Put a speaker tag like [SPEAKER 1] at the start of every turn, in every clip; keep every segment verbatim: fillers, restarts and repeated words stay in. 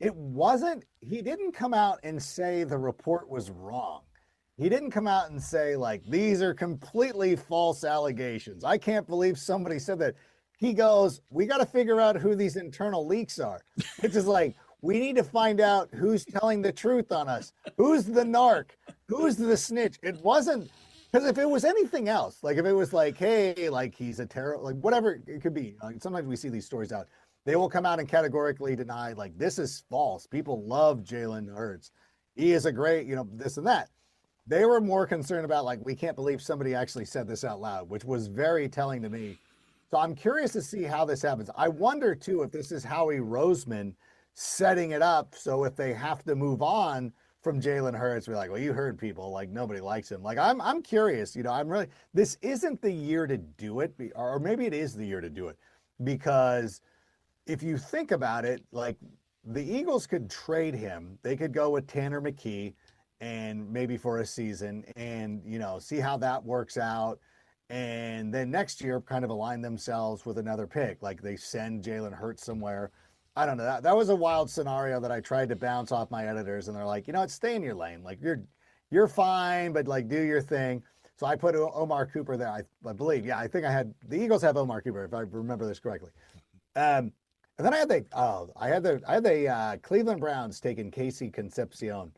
[SPEAKER 1] it wasn't, he didn't come out and say the report was wrong. He didn't come out and say, like, these are completely false allegations. I can't believe somebody said that. He goes, we got to figure out who these internal leaks are, which is like, we need to find out who's telling the truth on us. Who's the narc? Who's the snitch? It wasn't, because if it was anything else, like if it was like, hey, like he's a terror, like whatever it could be. Like sometimes we see these stories out. They will come out and categorically deny, like, this is false. People love Jalen Hurts. He is a great, you know, this and that. They were more concerned about, like, we can't believe somebody actually said this out loud, which was very telling to me. So I'm curious to see how this happens. I wonder, too, if this is Howie Roseman setting it up. So if they have to move on from Jalen Hurts, we're like, well, you heard people, like, nobody likes him. Like, I'm I'm curious, you know, I'm really, this isn't the year to do it, or maybe it is the year to do it, because if you think about it, like, the Eagles could trade him. They could go with Tanner McKee and maybe for a season and, you know, see how that works out. And then next year kind of align themselves with another pick. Like they send Jalen Hurts somewhere. I don't know. That, that was a wild scenario that I tried to bounce off my editors, and they're like, you know what, stay in your lane. Like you're you're fine, but like do your thing. So I put Omar Cooper there. I, I believe, yeah, I think I had the Eagles have Omar Cooper, if I remember this correctly. Um, and then I had the oh, I had the I had the uh, Cleveland Browns taking Casey Concepcion.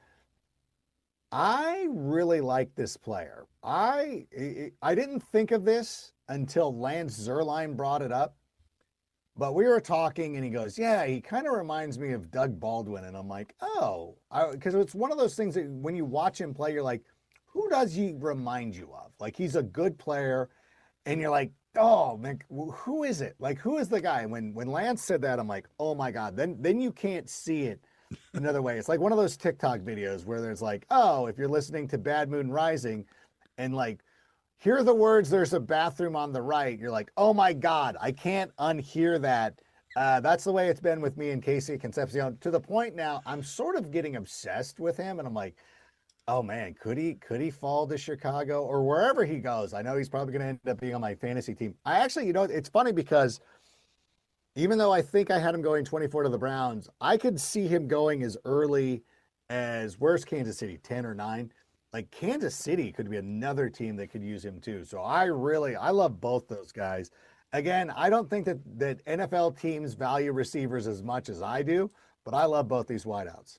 [SPEAKER 1] I really like this player. I I didn't think of this until Lance Zierlein brought it up. But we were talking and he goes, yeah, he kind of reminds me of Doug Baldwin. And I'm like, oh, because it's one of those things that when you watch him play, you're like, who does he remind you of? Like, he's a good player. And you're like, oh, man, who is it? Like, who is the guy? When when Lance said that, I'm like, oh, my God. Then, then you can't see it another way. It's like one of those TikTok videos where there's like, oh, if you're listening to Bad Moon Rising and like, hear the words, there's a bathroom on the right. You're like, oh my God, I can't unhear that. Uh, that's the way it's been with me and Casey Concepcion, to the point now I'm sort of getting obsessed with him. And I'm like, oh man, could he, could he fall to Chicago or wherever he goes? I know he's probably going to end up being on my fantasy team. I actually, you know, it's funny because even though I think I had him going twenty-four to the Browns, I could see him going as early as, where's Kansas City, ten or nine? Like Kansas City could be another team that could use him too. So I really, I love both those guys. Again, I don't think that, that N F L teams value receivers as much as I do, but I love both these wideouts.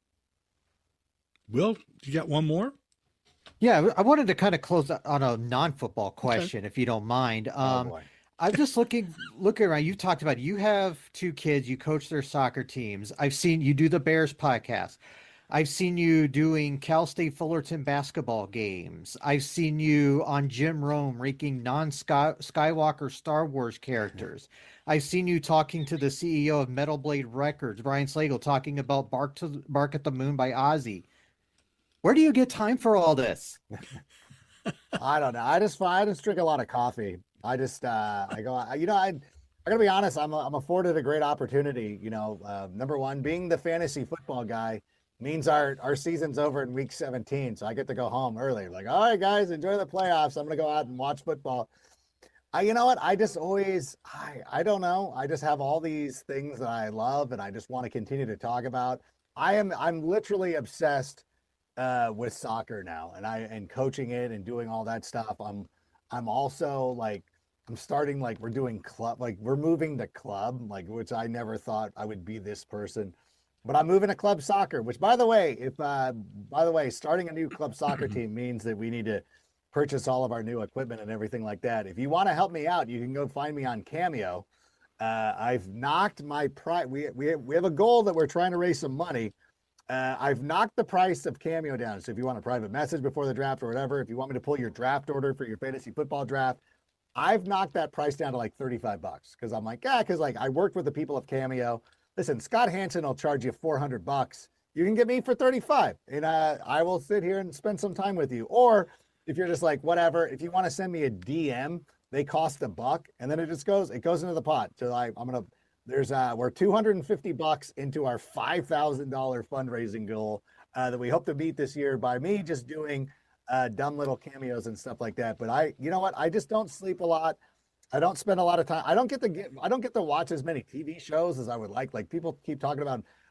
[SPEAKER 2] Will, you got one more?
[SPEAKER 3] Yeah, I wanted to kind of close on a non-football question, okay, if you don't mind. Um, oh I'm just looking looking around. You talked about, you have two kids, you coach their soccer teams. I've seen you do the Bears podcast. I've seen you doing Cal State Fullerton basketball games. I've seen you on Jim Rome ranking non-Skywalker Star Wars characters. I've seen you talking to the C E O of Metal Blade Records, Brian Slagle, talking about Bark to Bark at the Moon by Ozzy. Where do you get time for all this?
[SPEAKER 1] I don't know. I just I just drink a lot of coffee. I just uh, I go. You know, I I gotta be honest. I'm I'm afforded a great opportunity. You know, uh, number one, being the fantasy football guy means our, our season's over in week seventeen. So I get to go home early. Like, all right, guys, enjoy the playoffs. I'm going to go out and watch football. I, you know what? I just always, I, I don't know. I just have all these things that I love and I just want to continue to talk about. I am, I'm literally obsessed uh, with soccer now and I, and coaching it and doing all that stuff. I'm, I'm also like, I'm starting, like we're doing club, like we're moving the club, like, which I never thought I would be this person. But I'm moving to club soccer, which, by the way, if uh, by the way, starting a new club soccer team means that we need to purchase all of our new equipment and everything like that. If you want to help me out, you can go find me on Cameo. Uh, I've knocked my price. We we have, we have a goal that we're trying to raise some money. Uh, I've knocked the price of Cameo down. So if you want a private message before the draft or whatever, if you want me to pull your draft order for your fantasy football draft, I've knocked that price down to like thirty-five bucks because I'm like, yeah, because like I worked with the people of Cameo. Listen, Scott Hansen will charge you four hundred bucks. You can get me for thirty-five, and uh, I will sit here and spend some time with you. Or if you're just like, whatever, if you want to send me a D M, they cost a buck, and then it just goes, it goes into the pot. So I, I'm gonna, there's uh, we're two hundred fifty bucks into our five thousand dollars fundraising goal uh, that we hope to meet this year by me just doing uh, dumb little cameos and stuff like that. But I, you know what, I just don't sleep a lot. I don't spend a lot of time. I don't get to get, I don't get to watch as many T V shows as I would like. Like people keep talking about